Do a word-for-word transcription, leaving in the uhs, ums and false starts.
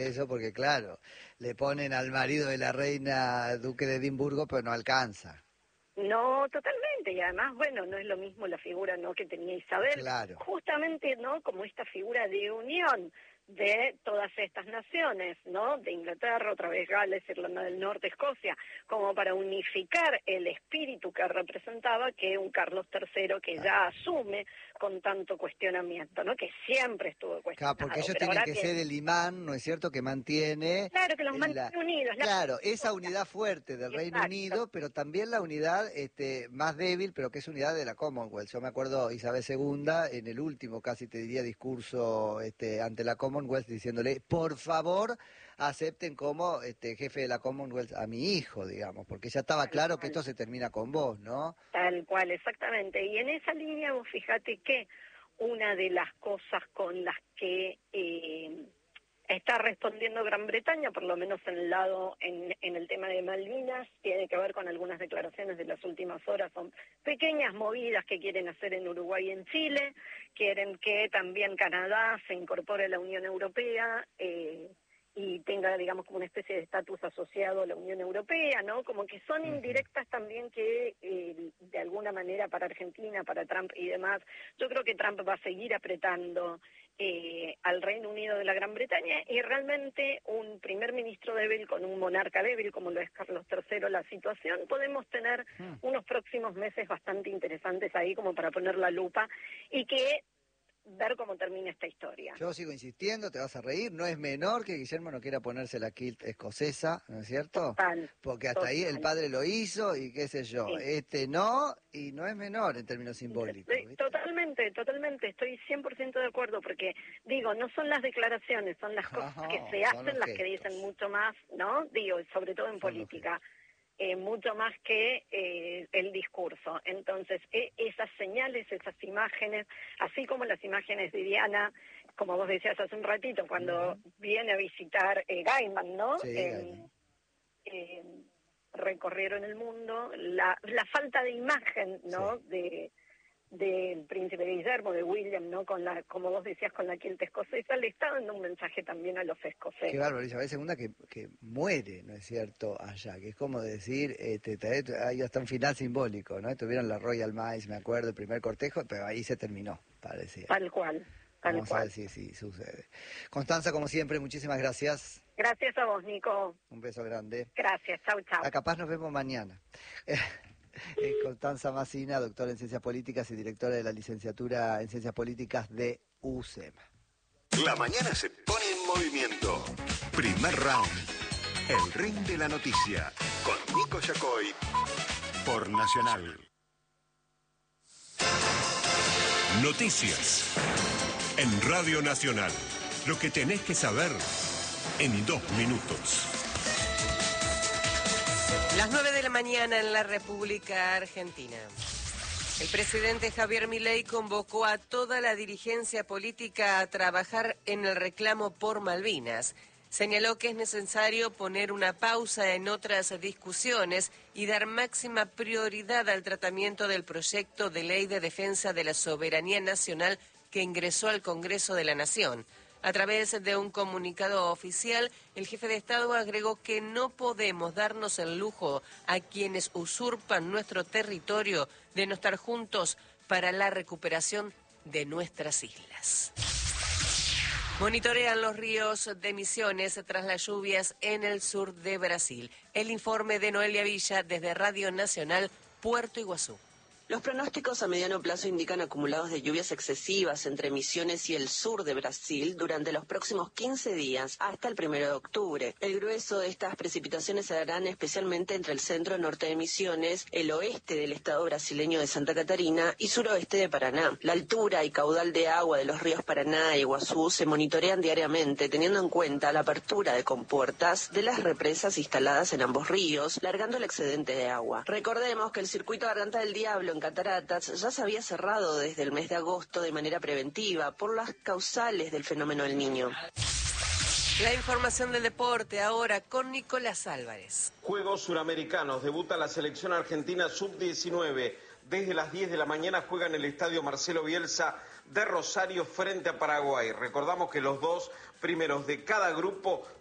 Eso porque, claro, le ponen al marido de la reina duque de Edimburgo, pero no alcanza. No, totalmente, y además, bueno, no es lo mismo la figura no que tenía Isabel, Claro. justamente, ¿no?, como esta figura de unión de todas estas naciones, ¿no?, de Inglaterra, otra vez Gales, Irlanda del Norte, Escocia, como para unificar el espíritu que representaba que un Carlos tercero que ya asume con tanto cuestionamiento, ¿no?, que siempre estuvo cuestionado. Claro, porque ellos pero tenían ahora que tiene... ser el imán, ¿no es cierto?, que mantiene... Claro, que los la... mantiene unidos. La... Claro, esa unidad fuerte del Reino Exacto. Unido, pero también la unidad este, más débil, pero que es unidad de la Commonwealth. Yo me acuerdo Isabel segunda, en el último, casi te diría, discurso este, ante la Commonwealth, diciéndole, por favor, acepten como este, jefe de la Commonwealth a mi hijo, digamos, porque ya estaba claro que esto se termina con vos, ¿no? Tal cual, exactamente. Y en esa línea vos fíjate que una de las cosas con las que eh, está respondiendo Gran Bretaña, por lo menos en el lado, en, en el tema de Malvinas, tiene que ver con algunas declaraciones de las últimas horas, son pequeñas movidas que quieren hacer en Uruguay y en Chile, quieren que también Canadá se incorpore a la Unión Europea, eh, y tenga, digamos, como una especie de estatus asociado a la Unión Europea, ¿no? Como que son indirectas también que, eh, de alguna manera, para Argentina, para Trump y demás, yo creo que Trump va a seguir apretando eh, al Reino Unido de la Gran Bretaña, y realmente un primer ministro débil con un monarca débil, como lo es Carlos tercero, la situación, podemos tener unos próximos meses bastante interesantes ahí, como para poner la lupa, y que ver cómo termina esta historia. Yo sigo insistiendo, te vas a reír, no es menor que Guillermo no quiera ponerse la kilt escocesa, ¿no es cierto? Total, Porque hasta total. ahí el padre lo hizo y qué sé yo, Sí. este no, y no es menor en términos simbólicos, ¿viste? Totalmente, totalmente, estoy cien por ciento de acuerdo, porque digo, no son las declaraciones, son las cosas No, que se hacen las que dicen mucho más, ¿no? Digo, sobre todo en Son política. Eh, mucho más que eh, el discurso. Entonces, eh, esas señales, esas imágenes, así como las imágenes de Diana, como vos decías hace un ratito, cuando uh-huh. viene a visitar eh, Gaiman, ¿no? Sí, eh, Gaiman. Eh, recorrieron el mundo, la, la falta de imagen, ¿no? Sí. de del príncipe Guillermo, de William, ¿no? Con la, como vos decías, con la quilte escocesa, le está dando un mensaje también a los escoceses. Qué bárbaro, Isabel segunda que, que muere, ¿no es cierto?, allá, que es como decir, este, hay hasta un final simbólico, ¿no? Tuvieron la Royal Mile, me acuerdo, el primer cortejo, pero ahí se terminó, parecía. Tal cual, tal Vamos cual. a ver si, si sucede. Constanza, como siempre, muchísimas gracias. Gracias a vos, Nico. Un beso grande. Gracias, chau, chau. A capaz nos vemos mañana. Eh, Constanza Massina, doctora en Ciencias Políticas y directora de la licenciatura en Ciencias Políticas de U C E M A. La mañana se pone en movimiento. Primer round. El ring de la noticia. Con Nico Yacoy. Por Nacional. Noticias. En Radio Nacional. Lo que tenés que saber en dos minutos. Las nueve de la mañana en la República Argentina. El presidente Javier Milei convocó a toda la dirigencia política a trabajar en el reclamo por Malvinas. Señaló que es necesario poner una pausa en otras discusiones y dar máxima prioridad al tratamiento del proyecto de ley de defensa de la soberanía nacional que ingresó al Congreso de la Nación. A través de un comunicado oficial, el jefe de Estado agregó que no podemos darnos el lujo a quienes usurpan nuestro territorio de no estar juntos para la recuperación de nuestras islas. Monitorean los ríos de Misiones tras las lluvias en el sur de Brasil. El informe de Noelia Villa desde Radio Nacional, Puerto Iguazú. Los pronósticos a mediano plazo indican acumulados de lluvias excesivas entre Misiones y el sur de Brasil durante los próximos quince días hasta el primero de octubre. El grueso de estas precipitaciones se darán especialmente entre el centro norte de Misiones, el oeste del estado brasileño de Santa Catarina y suroeste de Paraná. La altura y caudal de agua de los ríos Paraná e Iguazú se monitorean diariamente teniendo en cuenta la apertura de compuertas de las represas instaladas en ambos ríos, largando el excedente de agua. Recordemos que el circuito Garganta del Diablo en Cataratas ya se había cerrado desde el mes de agosto de manera preventiva por las causales del fenómeno del Niño. La información del deporte ahora con Nicolás Álvarez. Juegos Suramericanos, debuta la selección argentina sub diecinueve. Desde las diez de la mañana juega en el estadio Marcelo Bielsa de Rosario frente a Paraguay. Recordamos que los dos primeros de cada grupo